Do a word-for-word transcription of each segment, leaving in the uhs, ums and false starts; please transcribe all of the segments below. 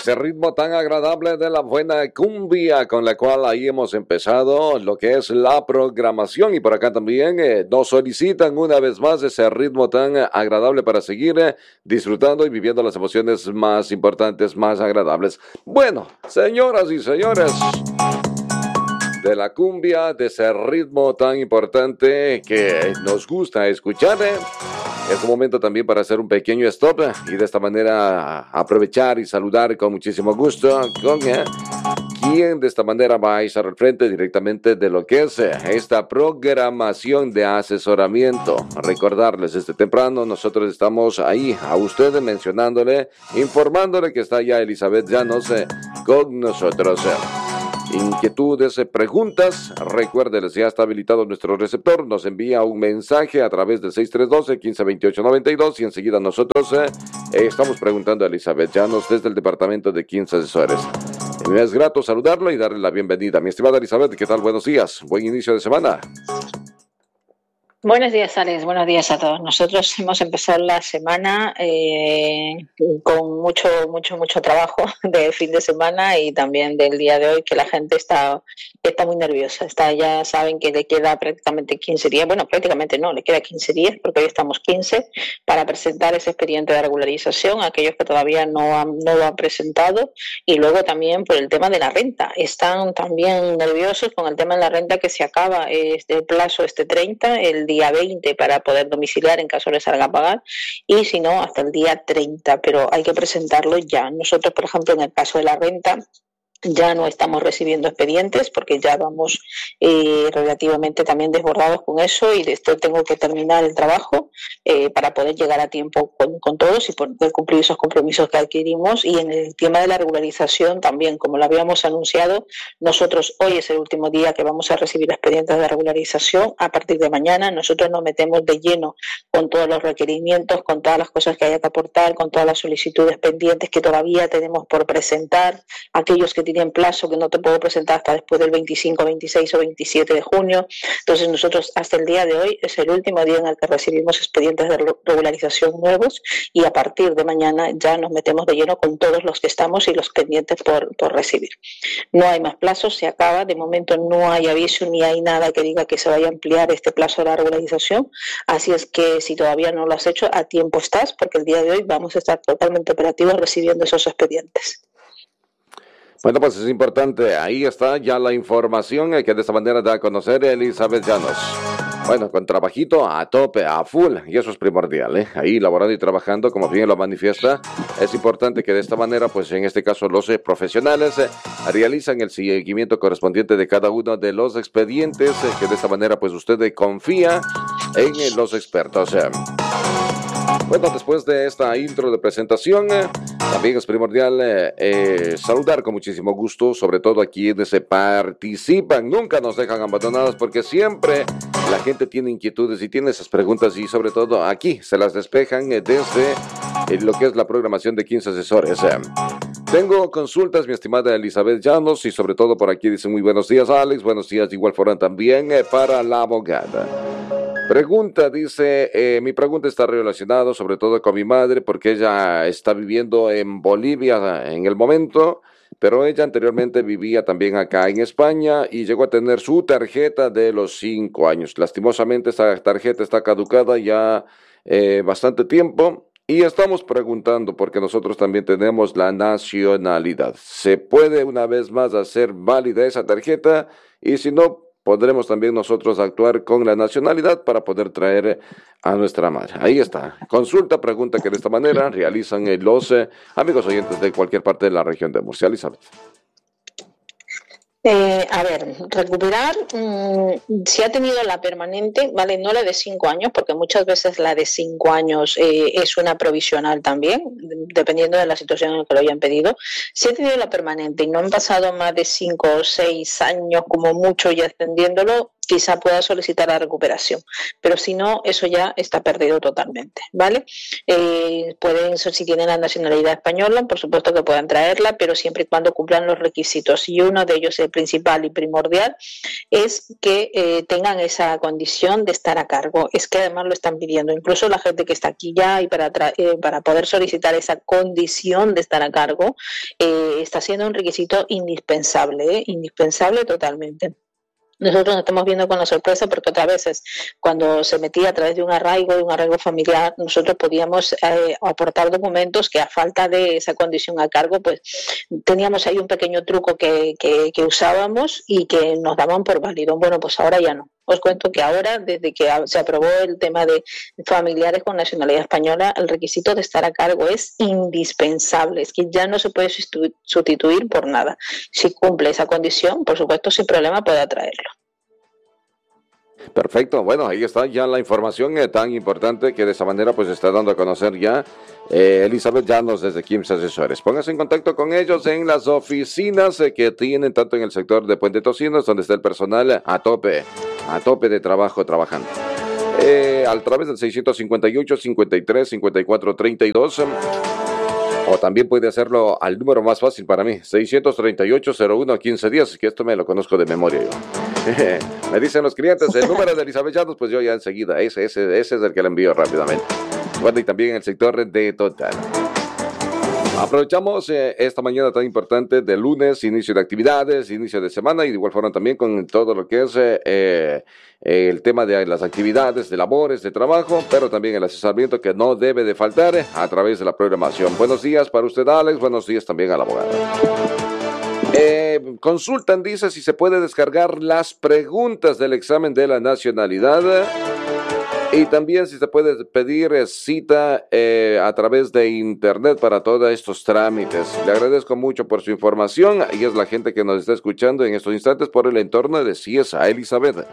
Ese ritmo tan agradable de la buena cumbia con la cual ahí hemos empezado lo que es la programación, y por acá también eh, nos solicitan una vez más ese ritmo tan eh, agradable para seguir eh, disfrutando y viviendo las emociones más importantes, más agradables. Bueno, señoras y señores, de la cumbia, de ese ritmo tan importante que nos gusta escuchar, eh, es un momento también para hacer un pequeño stop y de esta manera aprovechar y saludar con muchísimo gusto con eh, quien de esta manera va a estar al frente directamente de lo que es eh, esta programación de asesoramiento. Recordarles, desde temprano nosotros estamos ahí a ustedes mencionándole, informándole que está ya Elizabeth Llanos eh, con nosotros. Eh. Inquietudes, preguntas, recuérdenles, ya está habilitado nuestro receptor, nos envía un mensaje a través del seis tres uno dos, uno cinco dos ocho nueve dos y enseguida nosotros eh, estamos preguntando a Elizabeth Llanos desde el departamento de quince asesores. Me es grato saludarlo y darle la bienvenida. Mi estimada Elizabeth, ¿qué tal? Buenos días, buen inicio de semana. Buenos días, Alex. Buenos días a todos. Nosotros hemos empezado la semana eh, con mucho, mucho, mucho trabajo de fin de semana y también del día de hoy, que la gente está, está muy nerviosa. Está, ya saben que le queda prácticamente quince días. Bueno, prácticamente no, le queda quince días porque hoy estamos quince para presentar ese expediente de regularización a aquellos que todavía no, han, no lo han presentado, y luego también por el tema de la renta. Están también nerviosos con el tema de la renta, que se acaba este plazo este treinta, el día veinte, para poder domiciliar en caso les salga a pagar, y si no hasta el día treinta, pero hay que presentarlo ya. Nosotros, por ejemplo, en el caso de la renta, ya no estamos recibiendo expedientes porque ya vamos eh, relativamente también desbordados con eso, y de esto tengo que terminar el trabajo eh, para poder llegar a tiempo con, con todos y poder cumplir esos compromisos que adquirimos. Y en el tema de la regularización también, como lo habíamos anunciado, nosotros hoy es el último día que vamos a recibir expedientes de regularización. A partir de mañana nosotros nos metemos de lleno con todos los requerimientos, con todas las cosas que haya que aportar, con todas las solicitudes pendientes que todavía tenemos por presentar, aquellos que en plazo que no te puedo presentar hasta después del veinticinco, veintiséis o veintisiete de junio. Entonces nosotros hasta el día de hoy es el último día en el que recibimos expedientes de regularización nuevos, y a partir de mañana ya nos metemos de lleno con todos los que estamos y los pendientes por, por recibir. No hay más plazos, se acaba. De momento no hay aviso ni hay nada que diga que se vaya a ampliar este plazo de la regularización, así es que si todavía no lo has hecho, a tiempo estás, porque el día de hoy vamos a estar totalmente operativos recibiendo esos expedientes. Bueno, pues es importante, ahí está ya la información que de esta manera da a conocer Elizabeth Llanos. Bueno, con trabajito a tope, a full, y eso es primordial, ¿eh? Ahí laborando y trabajando, como bien lo manifiesta. Es importante que de esta manera, pues en este caso los eh, profesionales eh, realizan el seguimiento correspondiente de cada uno de los expedientes, eh, que de esta manera pues usted eh, confía en eh, los expertos. Eh. Bueno, después de esta intro de presentación, eh, también es primordial eh, eh, saludar con muchísimo gusto, sobre todo a quienes se participan, nunca nos dejan abandonados, porque siempre la gente tiene inquietudes y tiene esas preguntas, y sobre todo aquí se las despejan eh, desde eh, lo que es la programación de quince asesores. Eh. Tengo consultas, mi estimada Elizabeth Llanos, y sobre todo por aquí dice muy buenos días, Alex, buenos días de igual forma también eh, para la abogada. Pregunta, dice, eh, mi pregunta está relacionada sobre todo con mi madre, porque ella está viviendo en Bolivia en el momento, pero ella anteriormente vivía también acá en España y llegó a tener su tarjeta de los cinco años. Lastimosamente esta tarjeta está caducada ya eh, bastante tiempo, y estamos preguntando porque nosotros también tenemos la nacionalidad. ¿Se puede una vez más hacer válida esa tarjeta? Y si no, podremos también nosotros actuar con la nacionalidad para poder traer a nuestra madre. Ahí está. Consulta, pregunta que de esta manera realizan los eh, amigos oyentes de cualquier parte de la región de Murcia. Elizabeth. Eh, a ver, recuperar, mmm, si ha tenido la permanente, vale, no la de cinco años, porque muchas veces la de cinco años eh, es una provisional también, dependiendo de la situación en la que lo hayan pedido. Si ha tenido la permanente y no han pasado más de cinco o seis años, como mucho, ya extendiéndolo, quizá pueda solicitar la recuperación, pero si no, eso ya está perdido totalmente, ¿vale? Eh, pueden, si tienen la nacionalidad española, por supuesto que puedan traerla, pero siempre y cuando cumplan los requisitos, y uno de ellos, el principal y primordial es que eh, tengan esa condición de estar a cargo. Es que además lo están pidiendo, incluso la gente que está aquí ya, y para, eh, para poder solicitar esa condición de estar a cargo, eh, está siendo un requisito indispensable, ¿eh? indispensable totalmente. Nosotros nos estamos viendo con la sorpresa porque otras veces cuando se metía a través de un arraigo, de un arraigo familiar, nosotros podíamos eh, aportar documentos que a falta de esa condición a cargo, pues teníamos ahí un pequeño truco que, que, que usábamos y que nos daban por válido. Bueno, pues ahora ya no. Os cuento que ahora, desde que se aprobó el tema de familiares con nacionalidad española, el requisito de estar a cargo es indispensable, es que ya no se puede sustituir por nada. Si cumple esa condición, por supuesto, sin problema puede atraerlo. Perfecto, bueno, ahí está ya la información eh, tan importante que de esa manera pues está dando a conocer ya eh, Elizabeth Llanos desde Kim's Asesores. Póngase en contacto con ellos en las oficinas eh, que tienen tanto en el sector de Puente Tocinos, donde está el personal a tope, a tope de trabajo trabajando. Eh, a través del seiscientos cincuenta y ocho, cincuenta y tres, cincuenta y cuatro, treinta y dos. O también puede hacerlo al número más fácil para mí, seiscientos treinta y ocho, cero uno, quince diez, que esto me lo conozco de memoria yo. Me dicen los clientes, el número de Elizabeth Llanos, pues yo ya enseguida, ese, ese, ese es el que le envío rápidamente. Bueno, y también en el sector de Total. Aprovechamos eh, esta mañana tan importante de lunes, inicio de actividades, inicio de semana, y de igual forma también con todo lo que es eh, eh, el tema de las actividades, de labores, de trabajo, pero también el asesoramiento que no debe de faltar eh, a través de la programación. Buenos días para usted, Alex, buenos días también a la abogada. Eh, consultan, dice, si se puede descargar las preguntas del examen de la nacionalidad. Y también si se puede pedir eh, cita eh, a través de internet para todos estos trámites. Le agradezco mucho por su información y es la gente que nos está escuchando en estos instantes por el entorno de C S A. Elizabeth.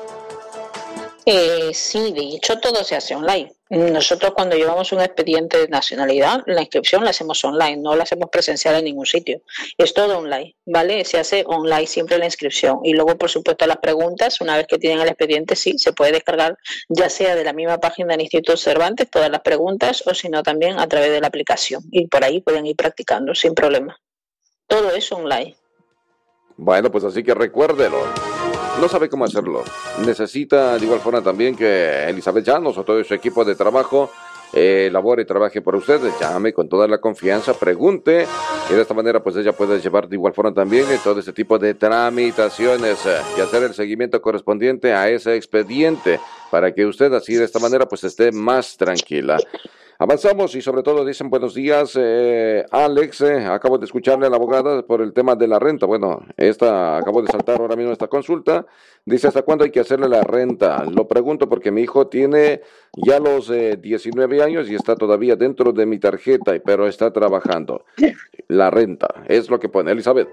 Eh, sí, de hecho todo se hace online. Nosotros cuando llevamos un expediente de nacionalidad, la inscripción la hacemos online, no la hacemos presencial en ningún sitio. Es todo online, ¿vale? Se hace online siempre la inscripción. Y luego, por supuesto, las preguntas, una vez que tienen el expediente, sí, se puede descargar ya sea de la misma página del Instituto Cervantes, todas las preguntas, o si no también a través de la aplicación. Y por ahí pueden ir practicando sin problema. Todo es online. Bueno, pues así que recuérdelo. No sabe cómo hacerlo. Necesita de igual forma también que Elizabeth Llanos o todo su equipo de trabajo eh, labore y trabaje por usted. Llame con toda la confianza, pregunte y de esta manera pues ella puede llevar de igual forma también eh, todo este tipo de tramitaciones eh, y hacer el seguimiento correspondiente a ese expediente para que usted así de esta manera pues esté más tranquila. Avanzamos y sobre todo dicen buenos días, eh, Alex, eh, acabo de escucharle a la abogada por el tema de la renta. Bueno, esta acabo de saltar ahora mismo esta consulta. Dice, ¿hasta cuándo hay que hacerle la renta? Lo pregunto porque mi hijo tiene ya los eh, diecinueve años y está todavía dentro de mi tarjeta, pero está trabajando. La renta, es lo que pone Elizabeth.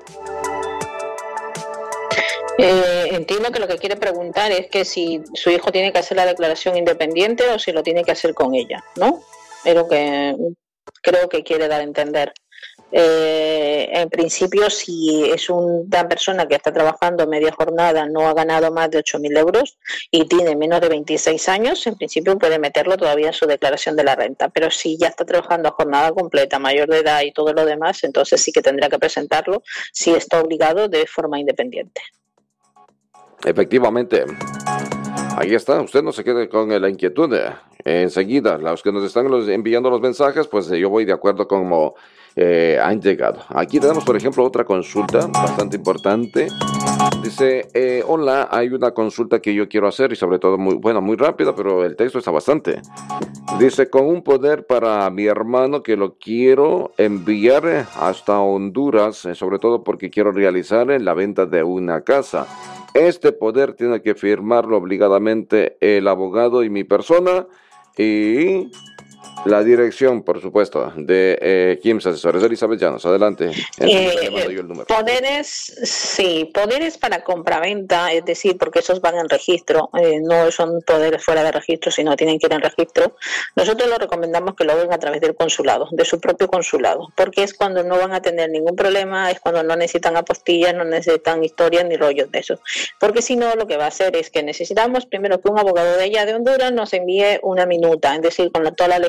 Eh, entiendo que lo que quiere preguntar es que si su hijo tiene que hacer la declaración independiente o si lo tiene que hacer con ella, ¿no? Es lo que creo que quiere dar a entender. Eh, en principio, si es una persona que está trabajando media jornada, no ha ganado más de ocho mil euros y tiene menos de veintiséis años, en principio puede meterlo todavía en su declaración de la renta. Pero si ya está trabajando a jornada completa, mayor de edad y todo lo demás, entonces sí que tendrá que presentarlo si está obligado de forma independiente. Efectivamente. Ahí está, usted no se quede con la inquietud. Eh. Enseguida, los que nos están los, enviando los mensajes, pues eh, yo voy de acuerdo con cómo eh, han llegado. Aquí tenemos, por ejemplo, otra consulta bastante importante. Dice, eh, hola, hay una consulta que yo quiero hacer y sobre todo, muy bueno, muy rápida, pero el texto está bastante. Dice, con un poder para mi hermano que lo quiero enviar hasta Honduras, eh, sobre todo porque quiero realizar eh, la venta de una casa. Este poder tiene que firmarlo obligadamente el abogado y mi persona y la dirección, por supuesto, de eh, Kim's Asesores. Elizabeth Llanos, adelante. Eh, yo el número. Poderes, sí, poderes para compraventa, es decir, porque esos van en registro, eh, no son poderes fuera de registro, sino tienen que ir en registro. Nosotros les recomendamos que lo hagan a través del consulado, de su propio consulado, porque es cuando no van a tener ningún problema, es cuando no necesitan apostillas, no necesitan historias ni rollos de eso. Porque si no, lo que va a hacer es que necesitamos primero que un abogado de allá de Honduras nos envíe una minuta, es decir, con la, toda la legislación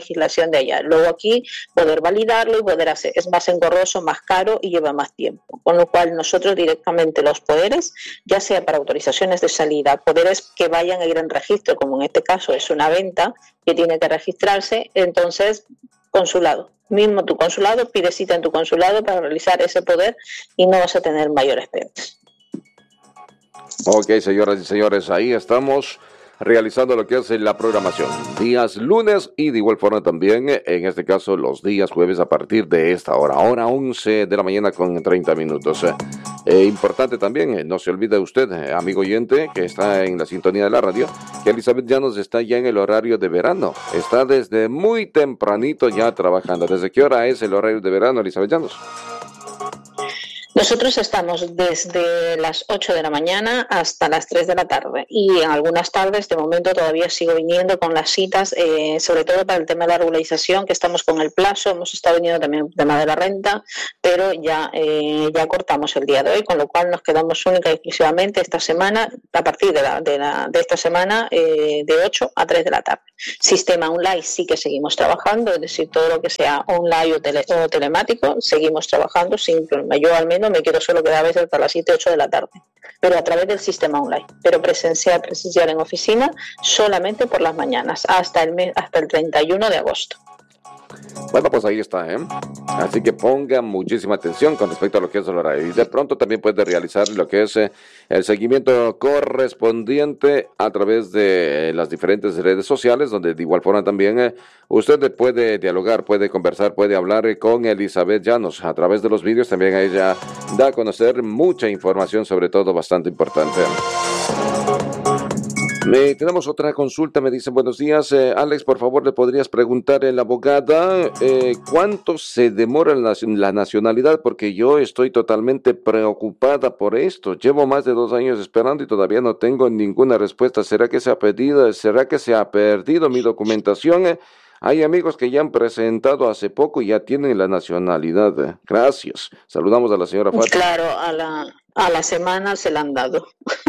legislación de allá. Luego aquí poder validarlo y poder hacer, es más engorroso, más caro y lleva más tiempo. Con lo cual nosotros directamente los poderes, ya sea para autorizaciones de salida, poderes que vayan a ir en registro, como en este caso es una venta que tiene que registrarse, entonces consulado. Mismo tu consulado, pide cita en tu consulado para realizar ese poder y no vas a tener mayores penas. Ok, señoras y señores, ahí estamos realizando lo que es la programación. Días lunes y de igual forma también, en este caso, los días jueves a partir de esta hora. Hora once de la mañana con treinta minutos. Eh, importante también, eh, no se olvide usted, eh, amigo oyente, que está en la sintonía de la radio, que Elizabeth Llanos está ya en el horario de verano. Está desde muy tempranito ya trabajando. ¿Desde qué hora es el horario de verano, Elizabeth Llanos? Nosotros estamos desde las ocho de la mañana hasta las tres de la tarde y en algunas tardes, de momento todavía sigo viniendo con las citas, eh, sobre todo para el tema de la regularización, que estamos con el plazo, hemos estado viniendo también el tema de la renta, pero ya, eh, ya cortamos el día de hoy, con lo cual nos quedamos única y exclusivamente esta semana, a partir de, la, de, la, de esta semana, eh, de ocho a tres de la tarde. Sistema online sí que seguimos trabajando, es decir, todo lo que sea online o, tele, o telemático, seguimos trabajando sin problema. Yo al menos me quiero solo quedar a veces hasta las siete, ocho de la tarde, pero a través del sistema online, pero presencial, presencial en oficina solamente por las mañanas, hasta el mes, hasta el treinta y uno de agosto. Bueno, pues ahí está, ¿eh? Así que pongan muchísima atención con respecto a lo que es el horario. Y de pronto también puede realizar lo que es eh, el seguimiento correspondiente a través de las diferentes redes sociales, donde de igual forma también eh, usted puede dialogar, puede conversar, puede hablar con Elizabeth Llanos. A través de los vídeos también ella da a conocer mucha información, sobre todo bastante importante. Me, tenemos otra consulta, me dicen buenos días, eh, Alex, por favor le podrías preguntar a la abogada eh, cuánto se demora la, la nacionalidad, porque yo estoy totalmente preocupada por esto, llevo más de dos años esperando y todavía no tengo ninguna respuesta. ¿Será que se ha pedido, será que se ha perdido mi documentación? Eh, hay amigos que ya han presentado hace poco y ya tienen la nacionalidad. Eh. Gracias. Saludamos a la señora Fátima. Claro, a la, a la semana se la han dado.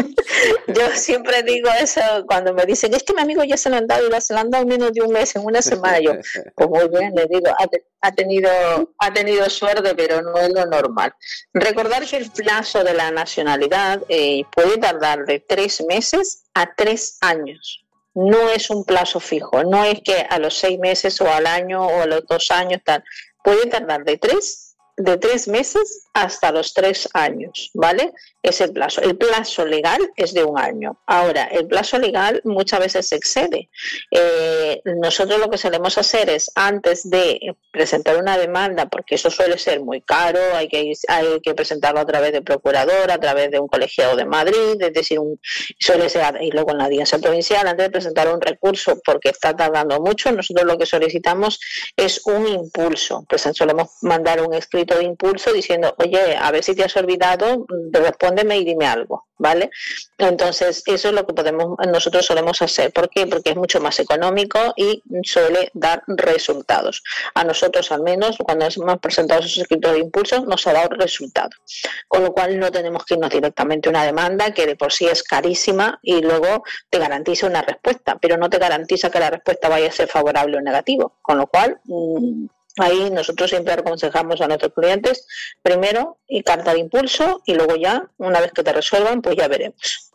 Yo siempre digo eso cuando me dicen, es que mi amigo ya se lo han dado y ya se lo han dado menos de un mes, en una semana. Yo, pues muy bien, le digo, ha, te, ha, tenido, ha tenido suerte, pero no es lo normal. Recordar que el plazo de la nacionalidad eh, puede tardar de tres meses a tres años. No es un plazo fijo, no es que a los seis meses o al año o a los dos años, tal. Puede tardar de tres de tres meses hasta los tres años, ¿vale? Es el plazo. El plazo legal es de un año. Ahora, el plazo legal muchas veces se excede. Eh, nosotros lo que solemos hacer es, antes de presentar una demanda, porque eso suele ser muy caro, hay que, hay que presentarlo a través de procurador, a través de un colegiado de Madrid, es decir, un, suele ser, y luego en la audiencia provincial, antes de presentar un recurso, porque está tardando mucho, nosotros lo que solicitamos es un impulso. Pues solemos mandar un escrito de impulso diciendo, oye, a ver si te has olvidado, respóndeme y dime algo, ¿vale? Entonces, eso es lo que podemos nosotros solemos hacer. ¿Por qué? Porque es mucho más económico y suele dar resultados. A nosotros, al menos, cuando hemos presentado esos escritos de impulso, nos ha dado resultado. Con lo cual, no tenemos que irnos directamente a una demanda que de por sí es carísima y luego te garantiza una respuesta, pero no te garantiza que la respuesta vaya a ser favorable o negativo. Con lo cual, mmm, ahí nosotros siempre aconsejamos a nuestros clientes, primero, y carta de impulso, y luego ya, una vez que te resuelvan, pues ya veremos.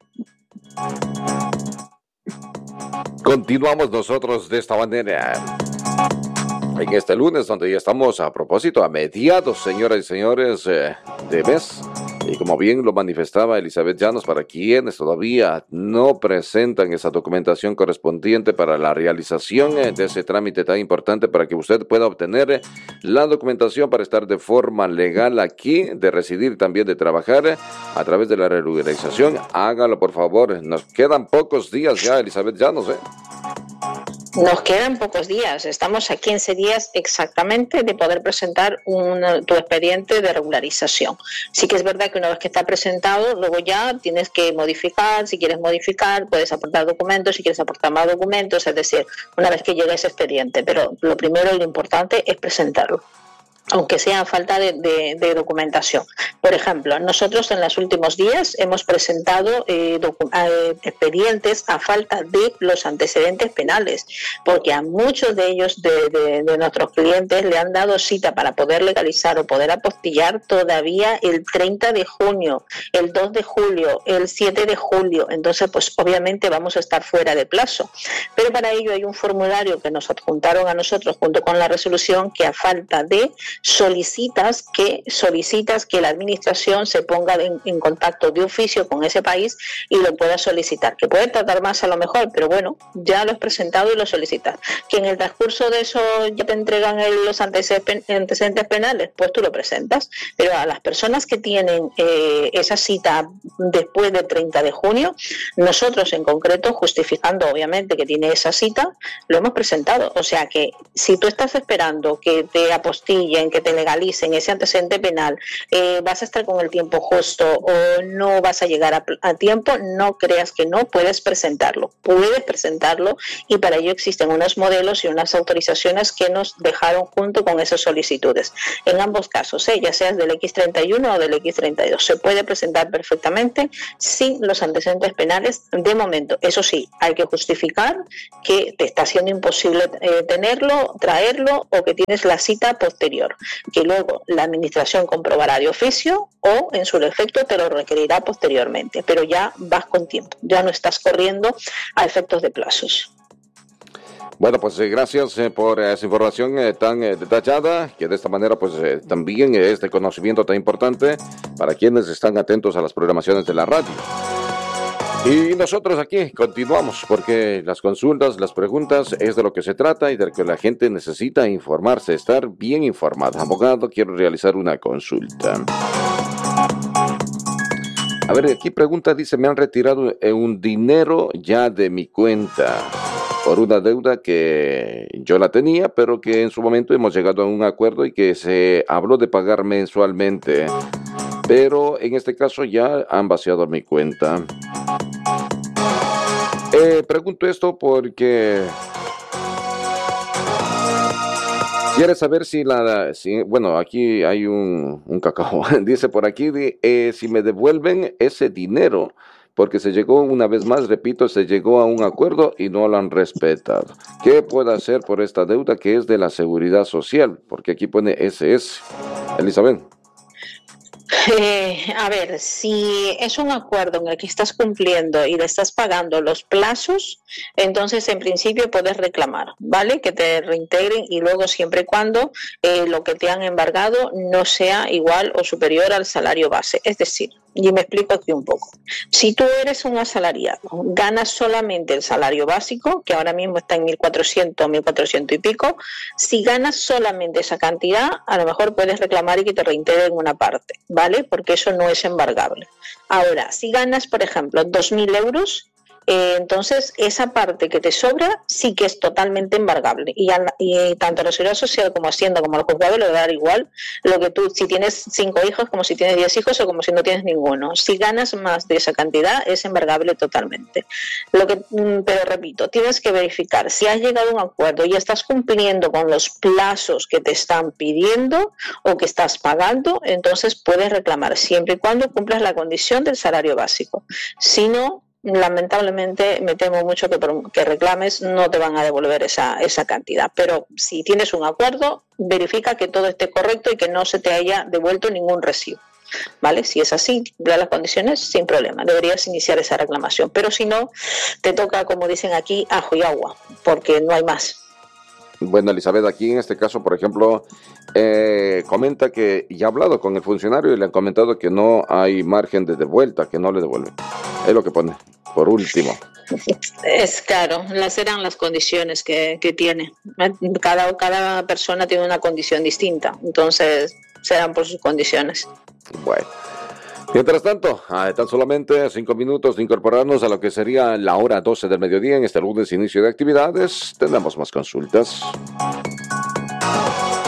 Continuamos nosotros de esta manera en este lunes, donde ya estamos a propósito, a mediados, señoras y señores, eh, de mes. Y como bien lo manifestaba Elizabeth Llanos, para quienes todavía no presentan esa documentación correspondiente para la realización de ese trámite tan importante para que usted pueda obtener la documentación para estar de forma legal aquí, de residir, también de trabajar a través de la regularización, hágalo por favor. Nos quedan pocos días ya, Elizabeth Llanos, ¿eh? Nos quedan pocos días, estamos a quince días exactamente de poder presentar un, tu expediente de regularización. Sí que es verdad que una vez que está presentado, luego ya tienes que modificar, si quieres modificar, puedes aportar documentos, si quieres aportar más documentos, es decir, una vez que llegue ese expediente, pero lo primero y lo importante es presentarlo. aunque sea falta de, de, de documentación. Por ejemplo, nosotros en los últimos días hemos presentado eh, eh, expedientes a falta de los antecedentes penales, porque a muchos de ellos, de, de, de nuestros clientes, le han dado cita para poder legalizar o poder apostillar todavía el treinta de junio, el dos de julio, el siete de julio. Entonces, pues obviamente vamos a estar fuera de plazo. Pero para ello hay un formulario que nos adjuntaron a nosotros junto con la resolución, que a falta de solicitas que solicitas que la administración se ponga en, en contacto de oficio con ese país y lo pueda solicitar, que puede tardar más a lo mejor, pero bueno, ya lo has presentado y lo solicitas. Que en el transcurso de eso ya te entregan el, los antecedentes penales, pues tú lo presentas. Pero a las personas que tienen eh, esa cita después del treinta de junio, nosotros en concreto, justificando obviamente que tiene esa cita, lo hemos presentado. O sea que si tú estás esperando que te apostillen, que te legalicen ese antecedente penal, eh, vas a estar con el tiempo justo o no vas a llegar a, a tiempo, no creas que no puedes presentarlo. Puedes presentarlo y para ello existen unos modelos y unas autorizaciones que nos dejaron junto con esas solicitudes. En ambos casos, ¿eh? ya seas del equis treinta y uno o del equis treinta y dos, se puede presentar perfectamente sin los antecedentes penales de momento. Eso sí, hay que justificar que te está siendo imposible eh, tenerlo, traerlo o que tienes la cita posterior, que luego la administración comprobará de oficio o en su defecto te lo requerirá posteriormente, pero ya vas con tiempo, ya no estás corriendo a efectos de plazos. Bueno, pues eh, gracias eh, por esa información eh, tan eh, detallada, que de esta manera pues eh, también es de conocimiento tan importante para quienes están atentos a las programaciones de la radio. Y nosotros aquí continuamos porque las consultas, las preguntas es de lo que se trata y de lo que la gente necesita informarse, estar bien informada. Abogado, quiero realizar una consulta. A ver, aquí pregunta, dice, me han retirado un dinero ya de mi cuenta por una deuda que yo la tenía, pero que en su momento hemos llegado a un acuerdo y que se habló de pagar mensualmente. Pero en este caso ya han vaciado mi cuenta. Eh, pregunto esto porque quiere saber si la, si, bueno, aquí hay un, un cacao, dice por aquí, eh, si me devuelven ese dinero, porque se llegó una vez más, repito, se llegó a un acuerdo y no lo han respetado. ¿Qué puedo hacer por esta deuda que es de la Seguridad Social? Porque aquí pone ese ese. Elizabeth. Eh, a ver, si es un acuerdo en el que estás cumpliendo y le estás pagando los plazos, entonces en principio puedes reclamar, ¿vale? Que te reintegren y luego siempre y cuando eh, lo que te han embargado no sea igual o superior al salario base. Es decir, y me explico aquí un poco. Si tú eres un asalariado, ganas solamente el salario básico, que ahora mismo está en mil cuatrocientos, mil cuatrocientos y pico, si ganas solamente esa cantidad, a lo mejor puedes reclamar y que te reintegren una parte, ¿vale? Porque eso no es embargable. Ahora, si ganas, por ejemplo, dos mil euros, Eh, entonces esa parte que te sobra sí que es totalmente embargable y, a, y tanto la Seguridad Social como Hacienda como el juzgado le va a dar igual lo que tú, si tienes cinco hijos como si tienes diez hijos o como si no tienes ninguno. Si ganas más de esa cantidad es embargable totalmente. Lo que, pero repito, tienes que verificar si has llegado a un acuerdo y estás cumpliendo con los plazos que te están pidiendo o que estás pagando, entonces puedes reclamar siempre y cuando cumplas la condición del salario básico. Si no, lamentablemente me temo mucho que, por, que reclames no te van a devolver esa, esa cantidad, pero si tienes un acuerdo, verifica que todo esté correcto y que no se te haya devuelto ningún recibo, ¿vale? Si es así, cumple las condiciones, sin problema, deberías iniciar esa reclamación, pero si no, te toca, como dicen aquí, ajo y agua, porque no hay más. Bueno, Elizabeth, aquí en este caso, por ejemplo, eh, comenta que ya ha hablado con el funcionario y le han comentado que no hay margen de devuelta, que no le devuelven. Es lo que pone, por último. Es claro, las eran las condiciones que, que tiene. Cada, cada persona tiene una condición distinta, entonces serán por sus condiciones. Bueno. Mientras tanto, a tan solamente cinco minutos de incorporarnos a lo que sería la hora doce del mediodía en este lunes inicio de actividades, tendremos más consultas.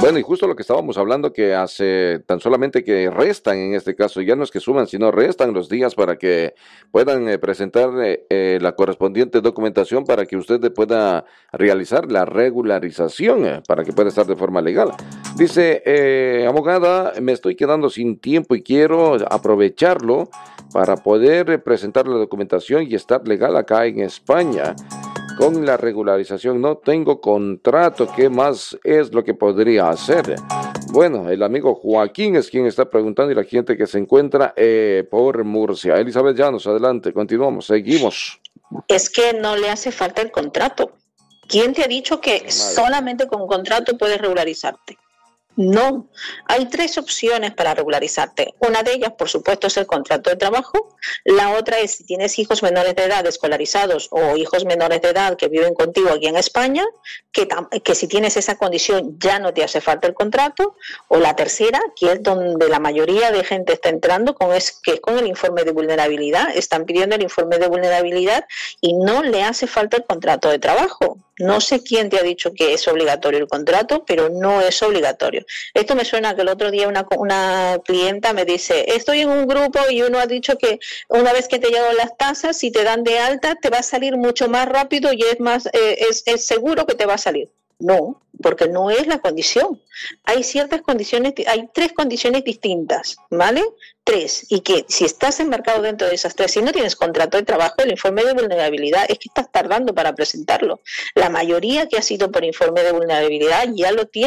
Bueno, y justo lo que estábamos hablando, que hace tan solamente que restan en este caso, ya no es que suman, sino restan los días para que puedan eh, presentar eh, eh, la correspondiente documentación para que usted pueda realizar la regularización, eh, para que pueda estar de forma legal. Dice, eh, abogada, me estoy quedando sin tiempo y quiero aprovecharlo para poder eh, presentar la documentación y estar legal acá en España. Con la regularización no tengo contrato, ¿qué más es lo que podría hacer? Bueno, el amigo Joaquín es quien está preguntando y la gente que se encuentra eh, por Murcia. Elizabeth Llanos, adelante, continuamos, seguimos. Es que no le hace falta el contrato. ¿Quién te ha dicho que Madre. solamente con contrato puedes regularizarte? No, hay tres opciones para regularizarte. Una de ellas, por supuesto, es el contrato de trabajo. La otra es si tienes hijos menores de edad escolarizados o hijos menores de edad que viven contigo aquí en España, que, que si tienes esa condición ya no te hace falta el contrato. O la tercera, que es donde la mayoría de gente está entrando, con es, que es con el informe de vulnerabilidad. Están pidiendo el informe de vulnerabilidad y no le hace falta el contrato de trabajo. No sé quién te ha dicho que es obligatorio el contrato, pero no es obligatorio. Esto me suena que el otro día una, una clienta me dice, estoy en un grupo y uno ha dicho que una vez que te llegan las tasas, si te dan de alta, te va a salir mucho más rápido y es más eh, es, es seguro que te va a salir. No, porque no es la condición. Hay ciertas condiciones, hay tres condiciones distintas, ¿vale? Tres. Y que si estás embarcado dentro de esas tres, si no tienes contrato de trabajo, el informe de vulnerabilidad es que estás tardando para presentarlo. La mayoría que ha sido por informe de vulnerabilidad ya lo tiene.